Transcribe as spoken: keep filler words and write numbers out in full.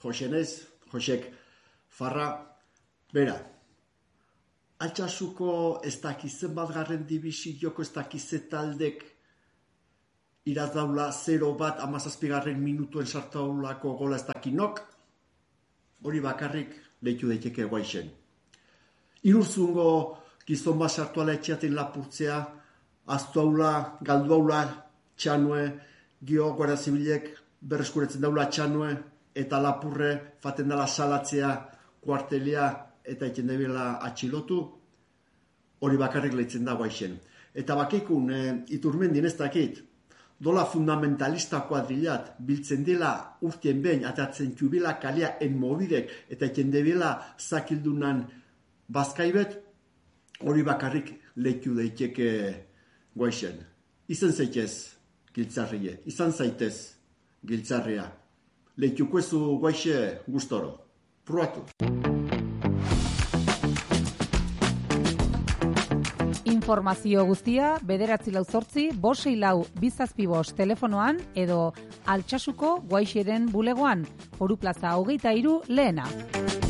Josenez, Josek, farra, bera, Altsasuko ez dakizen bat garren dibisioko ez dakizetaldek irazdaula zero bat amazazpigarren minutuen sartaulako gola ez dakinok, hori bakarrik lehitu daiteke guaixen. Irurzungo gizon bat sartuala etxeaten lapurtzea, aztuaula, galduaula, txanue, gio guardia zibilek berreskuretzen daula txanue, eta lapurre faten dela salatzea, kuartelia eta eten debela atxilotu, hori bakarrik lehitzen da guaixen. Eta bakikun, e, iturmendin ez dakit, dola fundamentalista kuadrilat, biltzen dela urtien behin, atatzen txubila kalea enmobidek, eta eten debela zakildunan bazkaibet, hori bakarrik lehitu daiteke guaixen. Izan zaitez, giltzarrie, izan zaitez, giltzarria. Lehituko ezu guaixe gustoro. Pruatu. Informazio guztia bederatzi lau zortzi, bosei lau bizazpi bost telefonoan edo Altsasuko guaixeren bulegoan, Foru Plaza hogeita hiru lehena.